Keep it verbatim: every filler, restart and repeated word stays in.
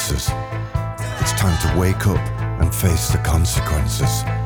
excuses. It's time to wake up and face the consequences.